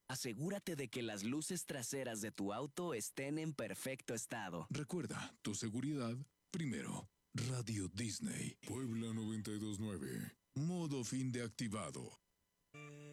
Asegúrate de que las luces traseras de tu auto estén en perfecto estado. Recuerda, tu seguridad primero. Radio Disney. Puebla 92.9. Modo fin de activado.